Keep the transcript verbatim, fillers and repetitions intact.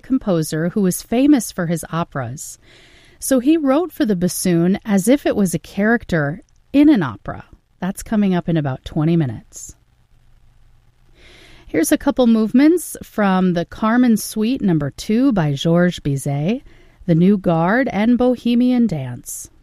composer who was famous for his operas. So he wrote for the bassoon as if it was a character in an opera. That's coming up in about twenty minutes. Here's a couple movements from the Carmen Suite number two by Georges Bizet, the New Guard, and Bohemian Dance.